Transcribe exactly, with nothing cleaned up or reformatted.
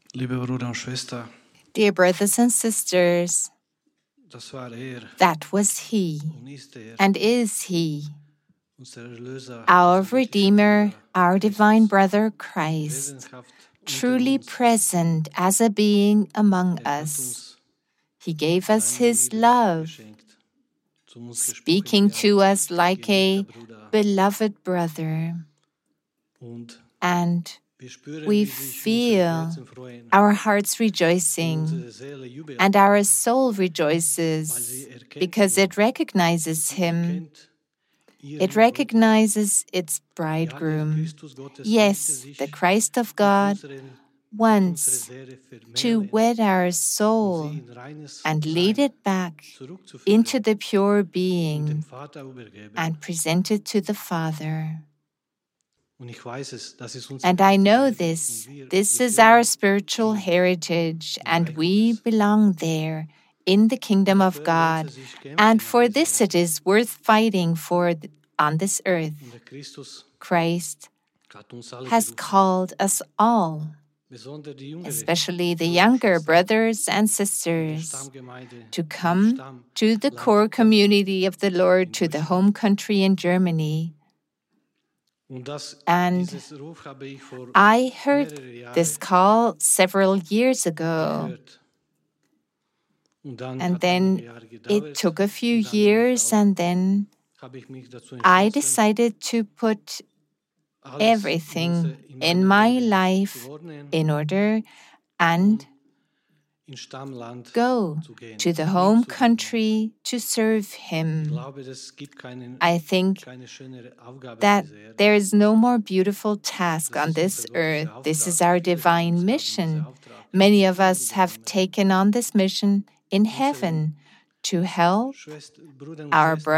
Liebe Bruder und Schwester, Dear brothers and sisters, das war er that was He und ist er, and is He, unser Erlöser, our unser wirklicher Redeemer, Bruder, our divine Christus, brother Christ, Wesenshaft unter truly uns. present as a being among Er hat us. uns He gave us seine His Liebe love, geschenkt, zu uns gesprochen speaking wie to ein us like a geliebter Bruder. beloved brother. Und And wir spüren, we wie sich unsere feel Herzen freuen, our hearts wie rejoicing, unsere Seele jubelt, and our soul weil rejoices sie erkennt because ihn, it recognizes sie Him. erkennt ihren It Bräutigam. recognizes its Ja, der bridegroom. Christus Gottes Yes, möchte sich the Christ of mit God unseren, mit wants unserer Seele to vermählen, wed our um soul sie in reines and lead Sein it back zurückzuführen into the pure und dem being Vater übergeben. and present it to the Father. Und ich weiß es, das ist unser And I know Erbe this. und wir, This wir is our gehören spiritual im heritage, and Reich we Gottes. belong there in the kingdom of Dafür lohnt God. es sich kämpfen And auf for dieser this Erde. it is worth fighting for th- on this earth. Und der Christus Christ hat uns alle has berufen, called us all, besonders die jüngere especially the Brüder und younger Schwestern, brothers and in der sisters, Stammgemeinde to im come Stammland to the zu core kommen, community of the Lord, in to the Deutschland. home country in Germany. Und das, And dieses Ruf habe ich vor I heard mehreren Jahren this call several years ago, gehört. Und dann and hat then einige Jahre it gedauert. took a few Und dann bin ich years, auch, and then habe ich mich dazu I entschlossen, decided to put alles in, unser, everything in in meinem my Leben life zu ordnen, in order um and in Stammland go zu gehen, to the ihm home zu dienen. country to serve Ich Him. glaube, es gibt keinen, I think keine schönere Aufgabe auf that dieser Erde. there is no more beautiful task Das on ist this unser göttlicher earth. This is Auftrag. our Viele von divine uns haben diesen mission. Auftrag Many im of Himmel us have bekommen, taken on this mission in unseren heaven to help Schwester, Brüdern und our Schwestern